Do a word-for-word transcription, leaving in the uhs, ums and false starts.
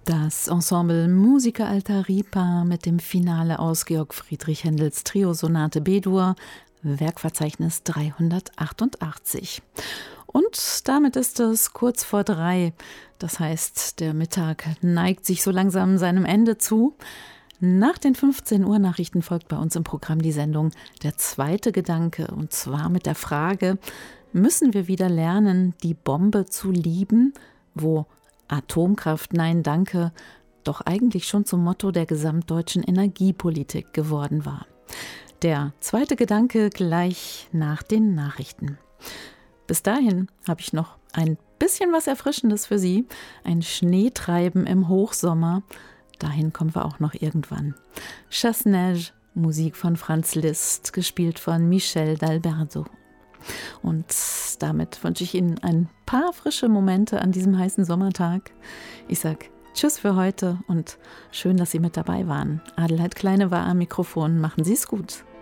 Das Ensemble Musica Alta Ripa mit dem Finale aus Georg Friedrich Händels Trio-Sonate B-Dur, Werkverzeichnis dreihundertachtundachtzig. Und damit ist es kurz vor drei. Das heißt, der Mittag neigt sich so langsam seinem Ende zu. Nach den fünfzehn Uhr Nachrichten folgt bei uns im Programm die Sendung Der zweite Gedanke. Und zwar mit der Frage, müssen wir wieder lernen, die Bombe zu lieben, wo Atomkraft, nein, danke, doch eigentlich schon zum Motto der gesamtdeutschen Energiepolitik geworden war. Der zweite Gedanke gleich nach den Nachrichten. Bis dahin habe ich noch ein bisschen was Erfrischendes für Sie. Ein Schneetreiben im Hochsommer. Dahin kommen wir auch noch irgendwann. Chasse-Neige, Musik von Franz Liszt, gespielt von Michel d'Alberto. Und damit wünsche ich Ihnen ein paar frische Momente an diesem heißen Sommertag. Ich sage Tschüss für heute und schön, dass Sie mit dabei waren. Adelheid Kleine war am Mikrofon. Machen Sie es gut.